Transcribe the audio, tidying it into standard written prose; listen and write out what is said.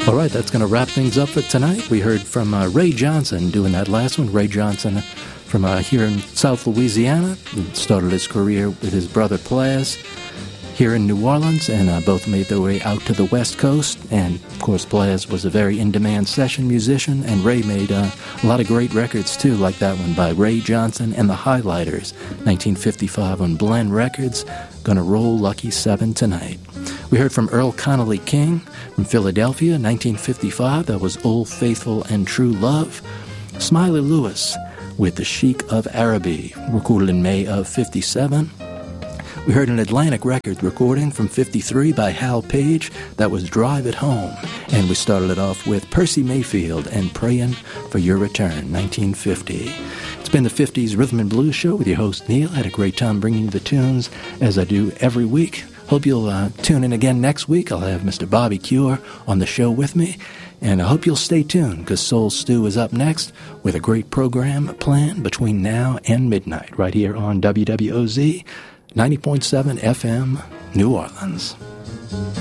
All right, that's going to wrap things up for tonight. We heard from Ray Johnson doing that last one. Ray Johnson from here in South Louisiana. Started his career with his brother Plas here in New Orleans, and both made their way out to the West Coast. And, of course, Plas was a very in-demand session musician, and Ray made a lot of great records, too, like that one by Ray Johnson and the Highlighters, 1955 on Blend Records. Gonna roll Lucky 7 tonight. We heard from Earl Connolly King from Philadelphia, 1955. That was Old Faithful and True Love. Smiley Lewis with The Sheik of Araby, recorded in May of 57. We heard an Atlantic Records recording from 53 by Hal Page. That was Drive It Home. And we started it off with Percy Mayfield and Praying for Your Return, 1950. It's been the 50s Rhythm and Blues Show with your host, Neil. I had a great time bringing you the tunes, as I do every week. Hope you'll tune in again next week. I'll have Mr. Bobby Cure on the show with me. And I hope you'll stay tuned, because Soul Stew is up next with a great program planned between now and midnight, right here on WWOZ 90.7 FM, New Orleans.